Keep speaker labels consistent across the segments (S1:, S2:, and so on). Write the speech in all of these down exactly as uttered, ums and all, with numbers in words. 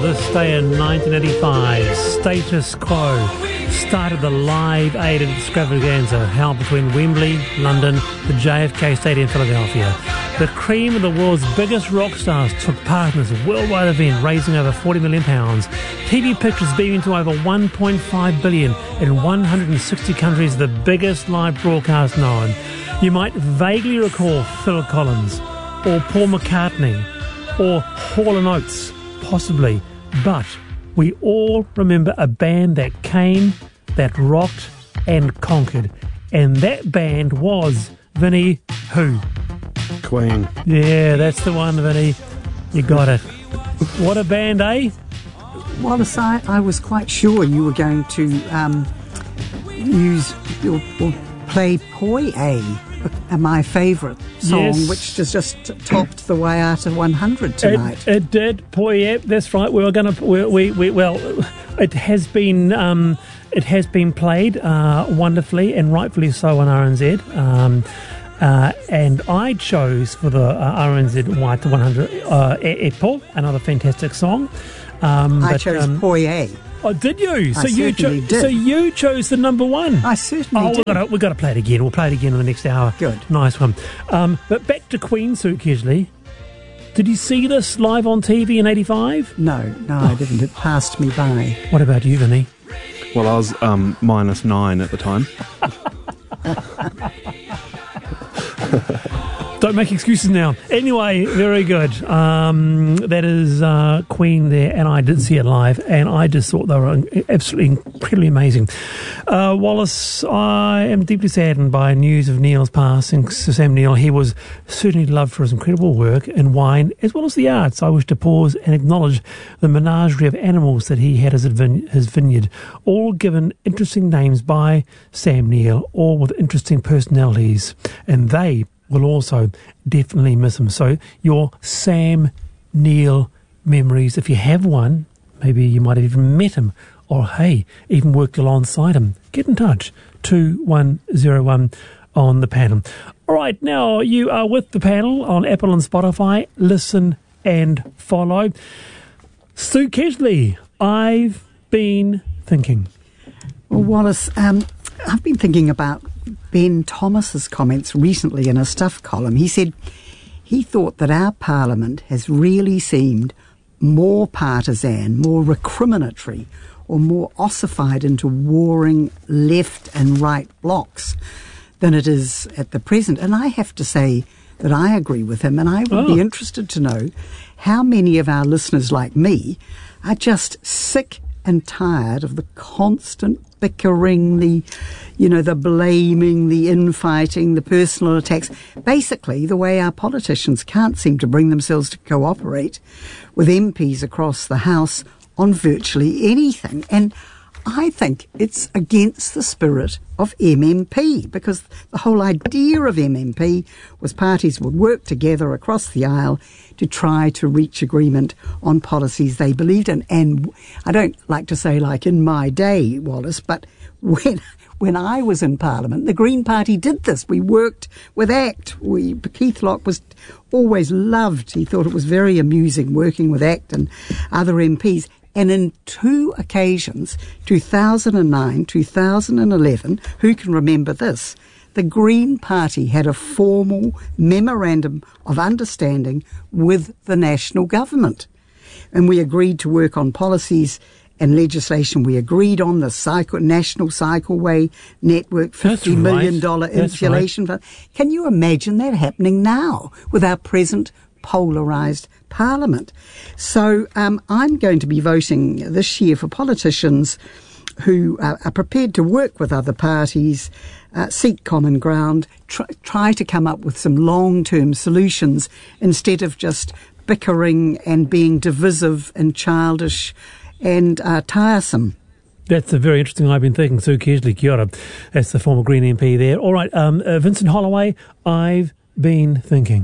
S1: this day in nineteen eighty-five, Status Quo started the Live Aid extravaganza held between Wembley, London, the J F K Stadium, Philadelphia. The cream of the world's biggest rock stars took part in this worldwide event, raising over forty million pounds. T V pictures beaming to over one point five billion in one hundred sixty countries, the biggest live broadcast known. You might vaguely recall Phil Collins or Paul McCartney or Hall and Oates, possibly, but we all remember a band that came, that rocked and conquered, and that band was, Vinny, who?
S2: Queen.
S1: Yeah, that's the one, Vinny. You got it. What a band, eh?
S3: Wallace, I, I was quite sure you were going to um, use or, or play Poi A, my favourite song,
S1: Yes.
S3: which has just topped the way out of one hundred tonight.
S1: It, it did, Poi, yeah, that's right. We were going to, we, we, we, well, it has been, um, it has been played uh, wonderfully and rightfully so on R N Z. Um, Uh, and I chose for the uh, R N Z White one hundred uh, E P O, another fantastic song. Um,
S3: I
S1: but,
S3: chose
S1: um,
S3: Poi A.
S1: Oh, did you? So
S3: I
S1: you
S3: certainly
S1: cho-
S3: did.
S1: So you chose the number one.
S3: I certainly
S1: Oh,
S3: did.
S1: we've got to we've got to play it again. We'll play it again in the next hour.
S3: Good.
S1: Nice one. Um, but back to Queen, Sue Kesley. Did you see this live on T V in eighty-five?
S3: No, no, I didn't. It passed me by.
S1: What about you, Vinny?
S2: Well, I was um, minus nine at the time.
S1: Don't make excuses now. Anyway, very good. Um, that is uh, Queen there, and I did see it live, and I just thought they were absolutely incredibly amazing. Uh, Wallace, I am deeply saddened by news of Neil's passing. Sir Sam Neill, he was certainly loved for his incredible work in wine as well as the arts. I wish to pause and acknowledge the menagerie of animals that he had as vine- his vineyard, all given interesting names by Sam Neill, all with interesting personalities, and they will also definitely miss him. So your Sam Neill memories, if you have one, maybe you might have even met him, or hey, even worked alongside him, get in touch. two one zero one on the panel. All right, now you are with the panel on Apple and Spotify. Listen and follow. Sue Kesley, I've been thinking.
S3: Well, Wallace, um, I've been thinking about Ben Thomas's comments recently in a Stuff column. He said he thought that our Parliament has really seemed more partisan, more recriminatory, or more ossified into warring left and right blocs than it is at the present. And I have to say that I agree with him, and I would
S1: Oh.
S3: be interested to know how many of our listeners like me are just sick and tired of the constant bickering, the, you know, the blaming, the infighting, the personal attacks. Basically, the way our politicians can't seem to bring themselves to cooperate with M Ps across the House on virtually anything. And I think it's against the spirit of M M P, because the whole idea of M M P was parties would work together across the aisle to try to reach agreement on policies they believed in. And I don't like to say like in my day, Wallace, but when when I was in Parliament, the Green Party did this. We worked with ACT. We, Keith Locke was always loved. He thought it was very amusing working with ACT and other M Ps. And in two occasions, two thousand nine, two thousand eleven, who can remember this? The Green Party had a formal memorandum of understanding with the national government. And we agreed to work on policies and legislation. We agreed on the cycle, National Cycleway Network, fifty million dollars
S1: That's
S3: insulation fund. Can you imagine that happening now with our present polarised Parliament? So um, I'm going to be voting this year for politicians who uh, are prepared to work with other parties, uh, seek common ground, try, try to come up with some long-term solutions instead of just bickering and being divisive and childish and uh, tiresome.
S1: That's a very interesting. I've been thinking. Sue Kesley, kia ora. That's the former Green M P there. All right, um, uh, Vincent Holloway, I've been thinking.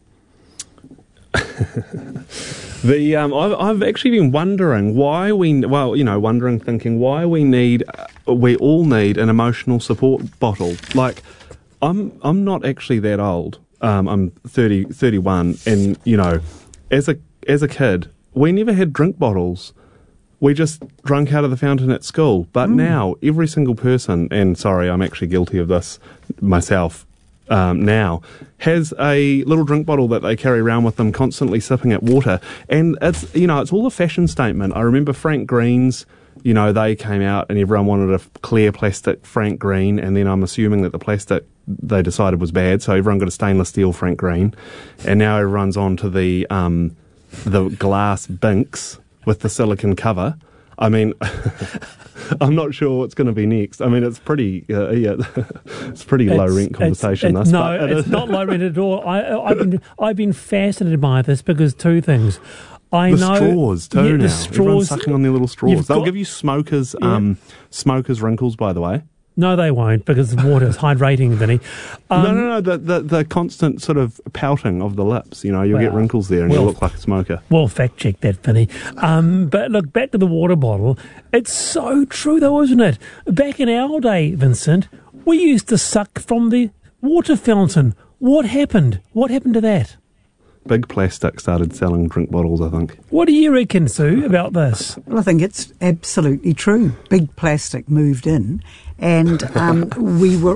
S2: The um, I've, I've actually been wondering why we, well, you know, wondering, thinking why we need, uh, we all need an emotional support bottle. Like, I'm I'm not actually that old. Um, I'm thirty, thirty-one, and you know, as a as a kid, we never had drink bottles. We just drank out of the fountain at school. But
S3: Mm.
S2: now, every single person, and sorry, I'm actually guilty of this myself um, now, has a little drink bottle that they carry around with them, constantly sipping at water. And it's, you know, it's all a fashion statement. I remember Frank Green's, you know, they came out and everyone wanted a clear plastic Frank Green, and then I'm assuming that the plastic they decided was bad, so everyone got a stainless steel Frank Green. And now everyone's on to the, um, the glass Binks with the silicone cover. I mean, I'm not sure what's going to be next. I mean, it's pretty, uh, yeah, it's pretty low rent conversation.
S1: It's, it's,
S2: this,
S1: no,
S2: but
S1: it's not low rent at all. I, I've been, I've been fascinated by this because two things. I
S2: the
S1: know
S2: straws too
S1: yeah,
S2: now.
S1: The
S2: Everyone's
S1: straws,
S2: sucking on their little straws.
S1: You've
S2: They'll
S1: got-
S2: give you smokers,
S1: Yeah.
S2: um, smokers wrinkles. By the way,
S1: No, they won't because the water is hydrating, Vinny. Um,
S2: no, no, no. The, the the constant sort of pouting of the lips. You know, you'll get
S1: Well,
S2: wrinkles there, and
S1: well,
S2: you look like a smoker.
S1: We'll fact check that, Vinny. Um, but look, back to the water bottle. It's so true, though, isn't it? Back in our day, Vincent, we used to suck from the water fountain. What happened? What happened to that?
S2: Big Plastic started selling drink bottles, I think.
S1: What do you reckon, Sue, about this?
S3: Well, I think it's absolutely true. Big Plastic moved in, and um, we were